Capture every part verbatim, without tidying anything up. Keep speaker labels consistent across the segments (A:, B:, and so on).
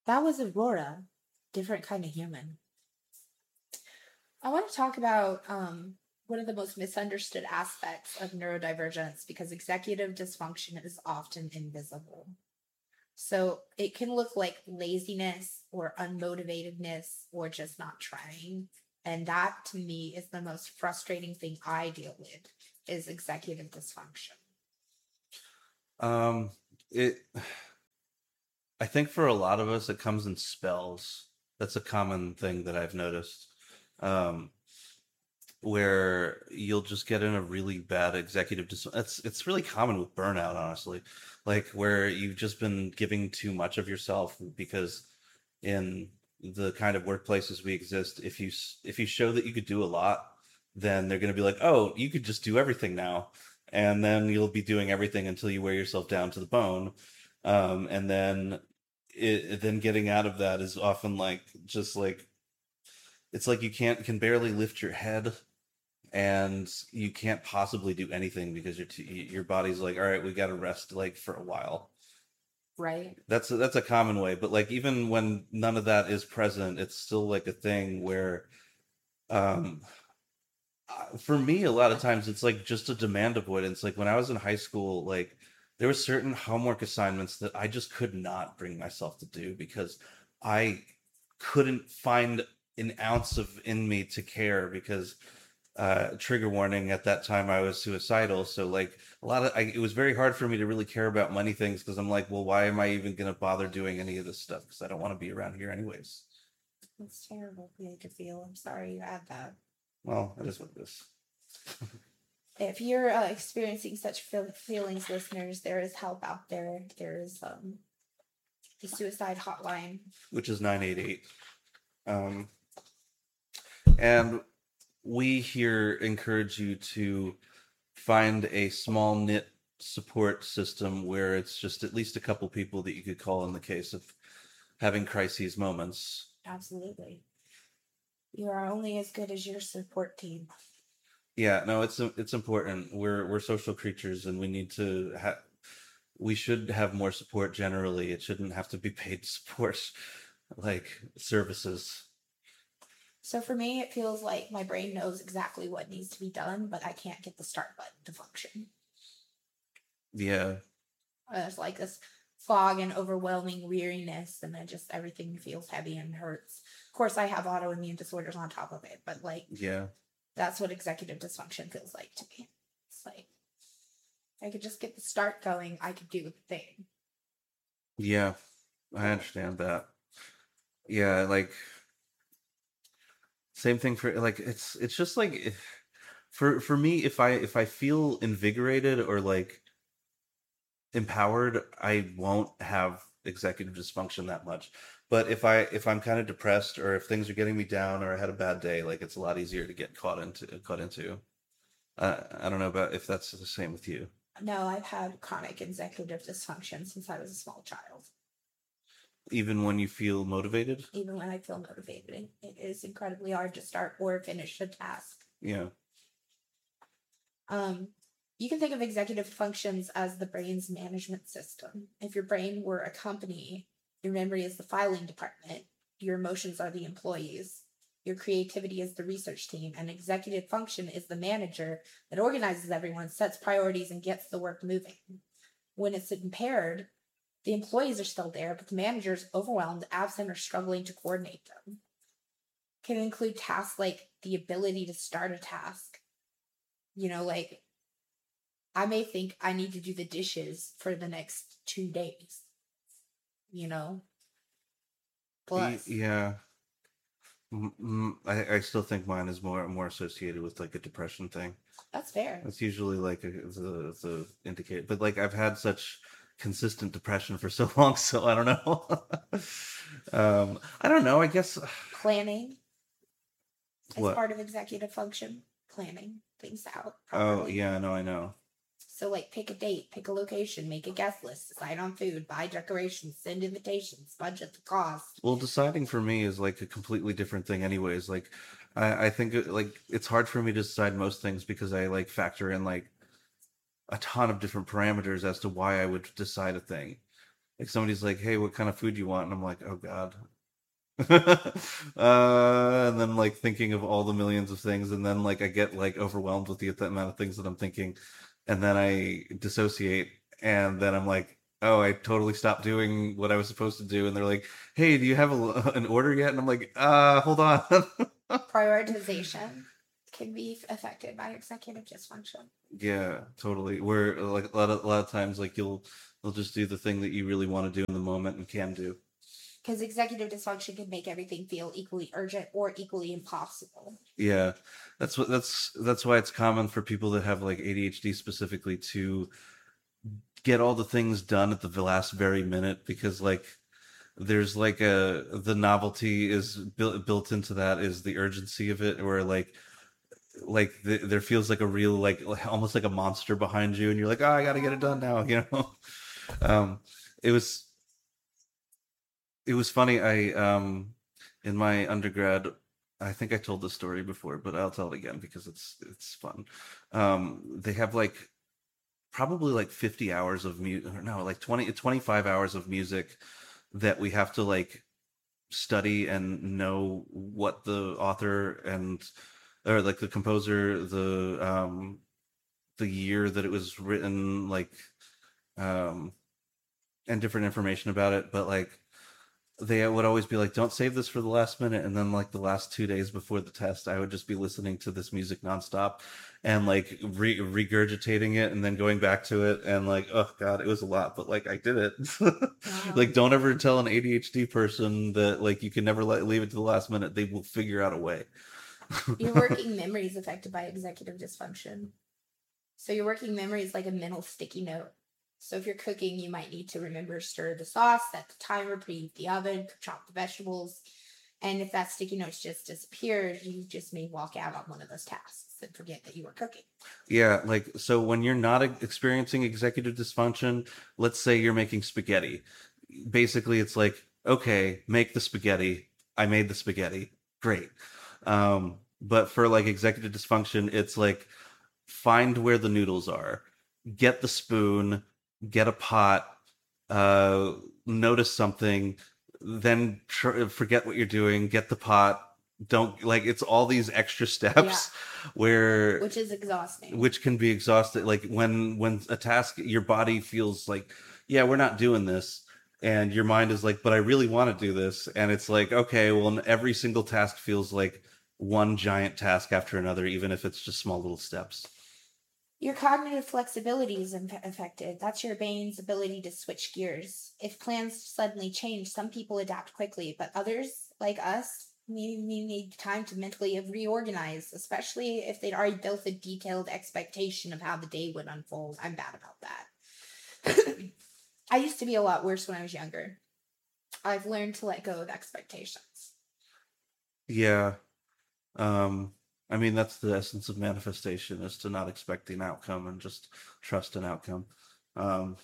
A: That was Aurora, different kind of human. I want to talk about um, one of the most misunderstood aspects of neurodivergence because executive dysfunction is often invisible. So it can look like laziness or unmotivatedness or just not trying. And that to me is the most frustrating thing I deal with is executive dysfunction.
B: Um, it, I think for a lot of us, it comes in spells. That's a common thing that I've noticed. Um, where you'll just get in a really bad executive dis- it's it's really common with burnout, honestly. Like where you've just been giving too much of yourself because in the kind of workplaces we exist, if you s- if you show that you could do a lot, then they're going to be like, "Oh, you could just do everything now." And then you'll be doing everything until you wear yourself down to the bone. Um, and then it, then getting out of that is often like just like it's like you can't can barely lift your head and you can't possibly do anything because your t- your body's like, all right, we got to rest like for a while.
A: Right.
B: That's a, that's a common way, but like even when none of that is present, it's still like a thing where, um, uh, for me, a lot of times it's like just a demand avoidance. Like when I was in high school, like there were certain homework assignments that I just could not bring myself to do because I couldn't find an ounce of in me to care because uh trigger warning, at that time I was suicidal, so like a lot of I, it was very hard for me to really care about money things because I'm like, well, why am I even gonna bother doing any of this stuff because I don't want to be around here anyways.
A: That's terrible for you to feel. I'm sorry you had that.
B: Well, it is what it is.
A: If you're uh, experiencing such feel- feelings, listeners, there is help out there. There is um, the suicide hotline.
B: Which is nine eight eight. um and we here encourage you to find a small knit support system where it's just at least a couple people that you could call in the case of having crises moments.
A: Absolutely. You are only as good as your support team.
B: Yeah, no, it's it's important. We're we're social creatures, and we need to have. We should have more support generally. It shouldn't have to be paid support, like services.
A: So for me, it feels like my brain knows exactly what needs to be done, but I can't get the start button to function.
B: Yeah,
A: Uh, It's like this fog and overwhelming weariness, and then just everything feels heavy and hurts. Of course, I have autoimmune disorders on top of it, but like
B: yeah,
A: that's what executive dysfunction feels like to me. It's like I could just get the start going, I could do the thing.
B: yeah. I understand that. Yeah, like same thing for like it's it's just like if, for for me, if I if I feel invigorated or like empowered, I won't have executive dysfunction that much. But if I if I'm kind of depressed or if things are getting me down or I had a bad day, like it's a lot easier to get caught into caught into. Uh, I don't know about if that's the same with you.
A: No, I've had chronic executive dysfunction since I was a small child.
B: Even when you feel motivated.
A: Even when I feel motivated, it is incredibly hard to start or finish a task.
B: Yeah.
A: Um, you can think of executive functions as the brain's management system. If your brain were a company, your memory is the filing department, your emotions are the employees, your creativity is the research team, and executive function is the manager that organizes everyone, sets priorities, and gets the work moving. When it's impaired, the employees are still there, but the manager is overwhelmed, absent, or struggling to coordinate them. It can include tasks like the ability to start a task. You know, like I may think I need to do the dishes for the next two days, you know? Plus,
B: Yeah. I, I still think mine is more more associated with like a depression thing.
A: that's fair.
B: That's usually like a, the the indicator, but like I've had such consistent depression for so long, so I don't know. um, I don't know. I guess
A: Planning is
B: what?
A: part of executive function. Planning things out
B: Oh
A: properly.
B: yeah, no, I know.
A: So, like, pick a date, pick a location, make a guest list, decide on food, buy decorations, send invitations, budget the cost.
B: Well, deciding for me is like a completely different thing, anyways. Like, I I think it, like it's hard for me to decide most things because I like factor in like a ton of different parameters as to why I would decide a thing. Like somebody's like, "Hey, what kind of food do you want?" And I'm like, "Oh God." uh, and then like thinking of all the millions of things, and then like I get like overwhelmed with the amount of things that I'm thinking, and then I dissociate, and then I'm like, "Oh, I totally stopped doing what I was supposed to do." And they're like, "Hey, do you have a, an order yet?" And I'm like, "Uh, hold on."
A: Prioritization can be affected by executive dysfunction.
B: Yeah, totally. Where like a lot of a lot of times, like you'll you'll just do the thing that you really want to do in the moment and can do.
A: Because executive dysfunction can make everything feel equally urgent or equally impossible.
B: Yeah, that's what that's that's why it's common for people that have like A D H D specifically to get all the things done at the last very minute, because like there's like a the novelty is built built into that, is the urgency of it, where like like the, there feels like a real like almost like a monster behind you, and you're like, oh, I gotta get it done now, you know. um it was it was funny. I um in my undergrad, I think I told this story before, but I'll tell it again because it's it's fun. Um they have like probably like fifty hours of music, no, like twenty twenty-five hours of music that we have to like study and know what the author and or like the composer, the um the year that it was written, like um and different information about it. But like they would always be like, don't save this for the last minute. And then like the last two days before the test, I would just be listening to this music nonstop and like re- regurgitating it and then going back to it. And like, oh God, it was a lot, but like I did it.
A: Wow.
B: Like, don't ever tell an A D H D person that like you can never let, leave it to the last minute. They will figure out a way.
A: Your working memory is affected by executive dysfunction. So your working memory is like a mental sticky note. So if you're cooking, you might need to remember stir the sauce, set the timer, preheat the oven, chop the vegetables. And if that sticky note just disappears, you just may walk out on one of those tasks and forget that you were cooking.
B: Yeah, like so when you're not experiencing executive dysfunction, let's say you're making spaghetti. Basically, it's like, okay, make the spaghetti. I made the spaghetti. Great. Um, but for like executive dysfunction, it's like find where the noodles are, get the spoon, get a pot, uh, notice something, then tr- forget what you're doing, get the pot. Don't like it's all these extra steps yeah. where
A: which is exhausting,
B: which can be exhausting. Like when when a task, your body feels like, yeah, we're not doing this. And your mind is like, but I really want to do this. And it's like, okay, well, every single task feels like one giant task after another, even if it's just small little steps.
A: Your cognitive flexibility is affected. That's your brain's ability to switch gears. If plans suddenly change, some people adapt quickly, but others, like us, need, need time to mentally reorganize, especially if they'd already built a detailed expectation of how the day would unfold. I'm bad about that. I used to be a lot worse when I was younger. I've learned to let go of expectations.
B: Yeah. Um, I mean, that's the essence of manifestation, is to not expect an outcome and just trust an outcome. Um,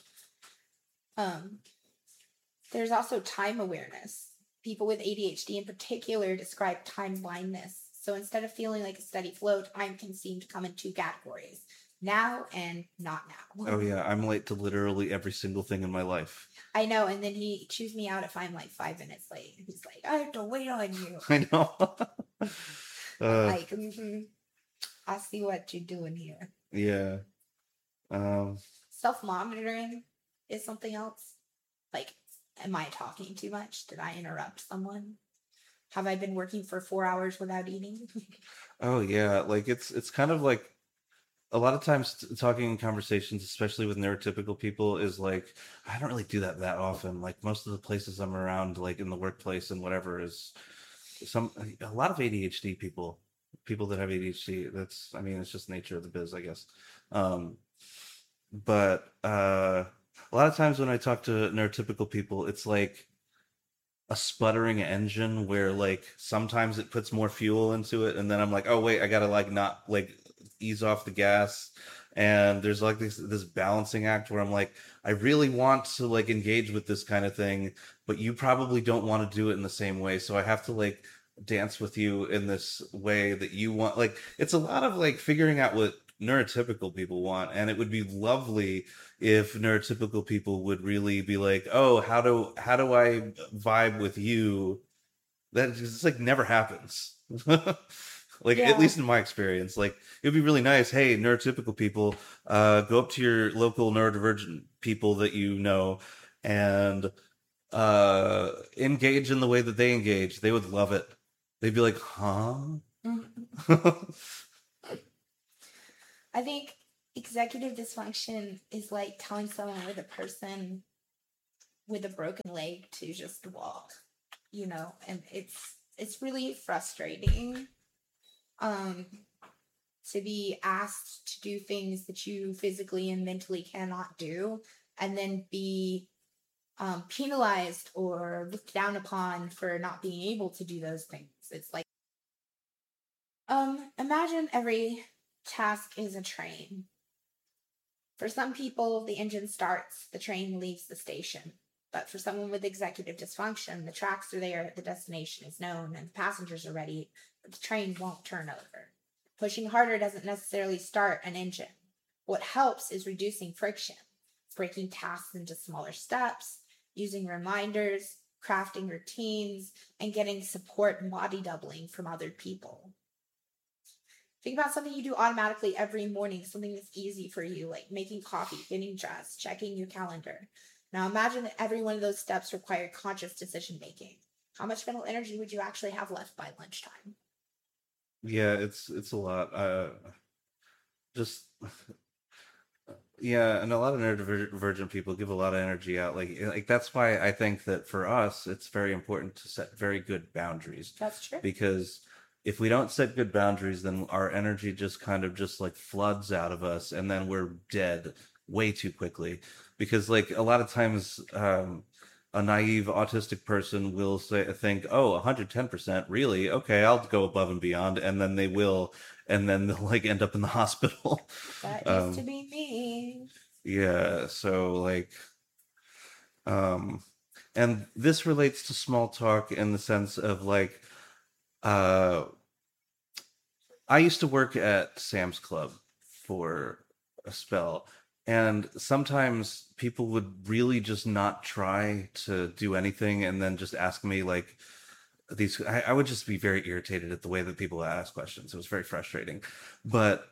A: um, there's also time awareness. People with A D H D in particular describe time blindness. So instead of feeling like a steady flow, time can seem to come in two categories: now and not now.
B: Oh yeah, I'm late to literally every single thing in my life.
A: I know, and then he chews me out if I'm like five minutes late. He's like, I have to wait on you.
B: I know.
A: uh, like, mm-hmm. I see what you're doing here.
B: Yeah. Um,
A: Self-monitoring is something else. Like, am I talking too much? Did I interrupt someone? Have I been working for four hours without eating?
B: Oh yeah, like it's it's kind of like a lot of times talking in conversations, especially with neurotypical people, is like, I don't really do that that often. Like most of the places I'm around, like in the workplace and whatever, is some a lot of A D H D people, people that have A D H D. That's, I mean, it's just nature of the biz, I guess. Um, but uh, a lot of times when I talk to neurotypical people, it's like a sputtering engine where like sometimes it puts more fuel into it, and then I'm like, oh wait, I gotta like not like ease off the gas. And there's like this this balancing act where I'm like, I really want to like engage with this kind of thing, but you probably don't want to do it in the same way, so I have to like dance with you in this way that you want. Like it's a lot of like figuring out what neurotypical people want. And it would be lovely if neurotypical people would really be like, oh, how do how do I vibe with you? That just like never happens. Like, at
A: Yeah.
B: least in my experience, like it would be really nice. Hey, neurotypical people, uh, go up to your local neurodivergent people that you know and uh, engage in the way that they engage. They would love it. They'd be like, huh?
A: Mhm. I think executive dysfunction is like telling someone with a person with a broken leg to just walk, you know, and it's it's really frustrating um to be asked to do things that you physically and mentally cannot do and then be um, penalized or looked down upon for not being able to do those things. It's like, um, imagine every task is a train. For some people, the engine starts, the train leaves the station. But for someone with executive dysfunction, the tracks are there, the destination is known, and the passengers are ready, but the train won't turn over. Pushing harder doesn't necessarily start an engine. What helps is reducing friction, breaking tasks into smaller steps, using reminders, crafting routines, and getting support and body doubling from other people. Think about something you do automatically every morning, something that's easy for you, like making coffee, getting dressed, checking your calendar. Now imagine that every one of those steps required conscious decision making. How much mental energy would you actually have left by lunchtime?
B: Yeah, it's it's a lot. Uh, just yeah, and a lot of neurodivergent people give a lot of energy out. Like like that's why I think that for us, it's very important to set very good boundaries.
A: That's true.
B: Because if we don't set good boundaries, then our energy just kind of just like floods out of us, and then we're dead way too quickly. Because like a lot of times, um, a naive autistic person will say think, "Oh, one hundred ten percent, really? Okay, I'll go above and beyond," and then they will, and then they'll like end up in the hospital.
A: That used to
B: um,
A: be me.
B: yeah, so like, um, and this relates to small talk in the sense of like, uh, I used to work at Sam's Club for a spell, and sometimes people would really just not try to do anything and then just ask me like these. I, I would just be very irritated at the way that people ask questions. It was very frustrating. But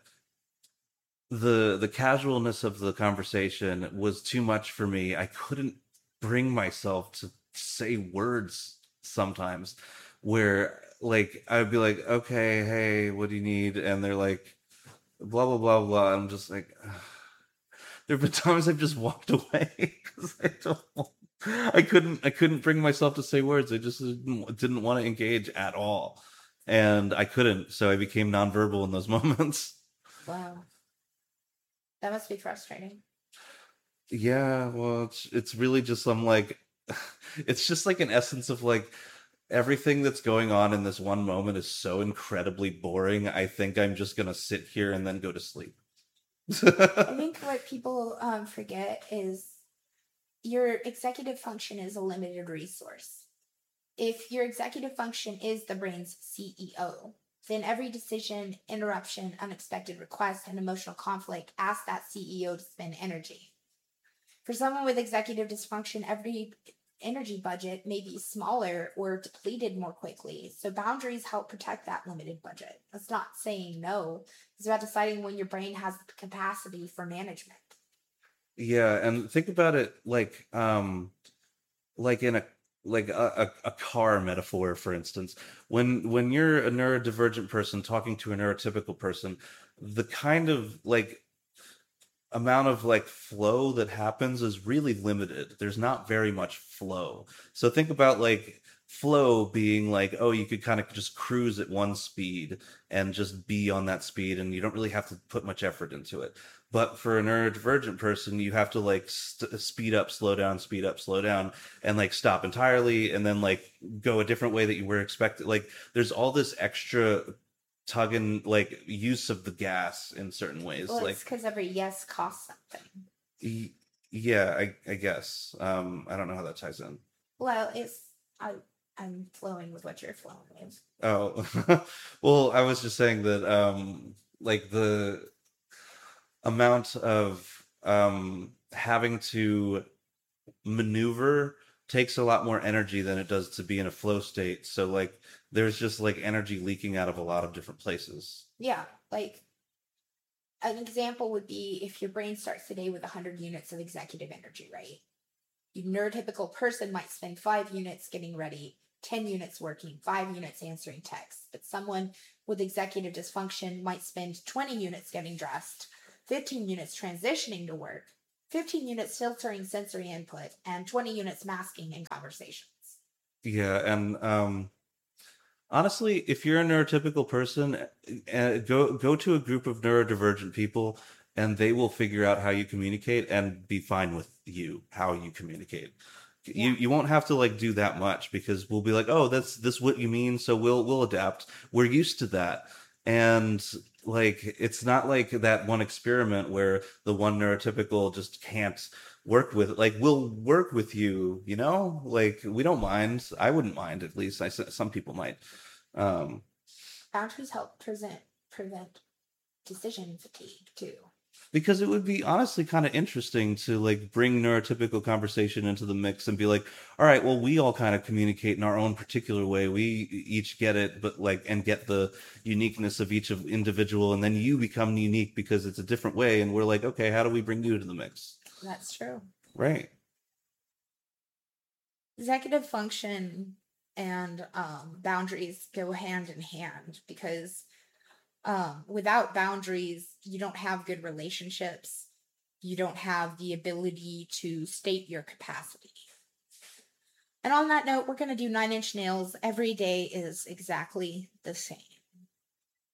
B: the the casualness of the conversation was too much for me. I couldn't bring myself to say words sometimes where like I'd be like, okay, hey, what do you need? And they're like, blah blah blah blah. I'm just like, ugh. There have been times I've just walked away because I don't. want- I couldn't. I couldn't bring myself to say words. I just didn't, didn't want to engage at all, and I couldn't. So I became nonverbal in those moments.
A: Wow. That must be frustrating.
B: Yeah, well, it's it's really just I'm like, it's just like an essence of like everything that's going on in this one moment is so incredibly boring. I think I'm just gonna sit here and then go to sleep.
A: I think what people um, forget is your executive function is a limited resource. If your executive function is the brain's C E O, then every decision, interruption, unexpected request, and emotional conflict asks that C E O to spend energy. For someone with executive dysfunction, every energy budget may be smaller or depleted more quickly. So boundaries help protect that limited budget. That's not saying no. It's about deciding when your brain has the capacity for management.
B: Yeah, and think about it like um like in a like a, a, a car metaphor, for instance. When when you're a neurodivergent person talking to a neurotypical person, the kind of like amount of like flow that happens is really limited. There's not very much flow. So think about like flow being like, oh, you could kind of just cruise at one speed and just be on that speed, and you don't really have to put much effort into it. But for a neurodivergent person, you have to like st- speed up, slow down, speed up, slow down, and like stop entirely, and then like go a different way that you were expected. Like there's all this extra tug and like use of the gas in certain ways.
A: Well,
B: Like
A: it's because every yes costs something.
B: Y- yeah, I, I guess. Um, I don't know how that ties in.
A: Well, it's I I'm flowing with what you're flowing with.
B: Oh, well, I was just saying that, um, like the amount of um, having to maneuver takes a lot more energy than it does to be in a flow state. So like there's just like energy leaking out of a lot of different places.
A: Yeah, like an example would be if your brain starts the day with one hundred units of executive energy, right? Your neurotypical person might spend five units getting ready, ten units working, five units answering texts. But someone with executive dysfunction might spend twenty units getting dressed, fifteen units transitioning to work, fifteen units filtering sensory input, and twenty units masking in conversations.
B: Yeah, and um honestly, if you're a neurotypical person, uh, go go to a group of neurodivergent people, and they will figure out how you communicate and be fine with you how you communicate. You
A: Yeah.
B: you won't have to like do that much because we'll be like, oh, that's this what you mean, so we'll we'll adapt. We're used to that, and like it's not like that one experiment where the one neurotypical just can't work with it. Like we'll work with you, you know. Like we don't mind. I wouldn't mind at least. I s- some people might. Um,
A: Boundaries help present, prevent decision fatigue too.
B: because it would be honestly kind of interesting to like bring neurotypical conversation into the mix and be like, all right, well, we all kind of communicate in our own particular way. We each get it, but like, and get the uniqueness of each of individual, and then you become unique because it's a different way. And we're like, okay, how do we bring you to the mix?
A: That's true.
B: Right.
A: Executive function and um, boundaries go hand in hand because um, without boundaries, you don't have good relationships. You don't have the ability to state your capacity. And on that note, we're going to do Nine Inch Nails. Every day is exactly the same.